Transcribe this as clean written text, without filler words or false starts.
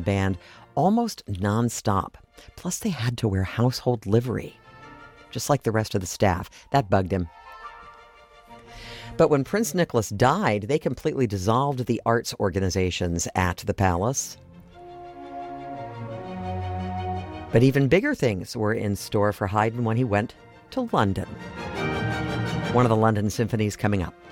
band almost nonstop. Plus, they had to wear household livery, just like the rest of the staff. That bugged him. But when Prince Nicholas died, they completely dissolved the arts organizations at the palace. But even bigger things were in store for Haydn when he went to London. One of the London symphonies coming up.